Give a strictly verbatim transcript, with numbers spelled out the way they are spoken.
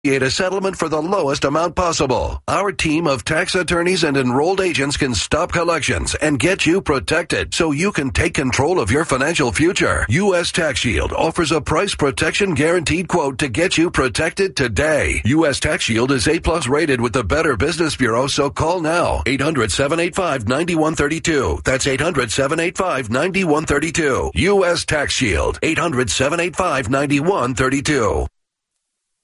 a settlement for the lowest amount possible. Our team of tax attorneys and enrolled agents can stop collections and get you protected so you can take control of your financial future. U S Tax Shield offers a price protection guaranteed quote to get you protected today. U S Tax Shield is A plus rated with the Better Business Bureau, so call now. eight hundred, seven eight five, nine one three two. That's eight hundred, seven eight five, nine one three two. U S Tax Shield. eight hundred, seven eight five, nine one three two.